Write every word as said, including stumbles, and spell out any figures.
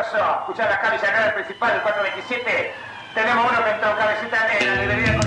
grosso. Escuchar la cabeza acá del principal, el cuatro veintisiete. Tenemos uno que entró cabecita en la librería.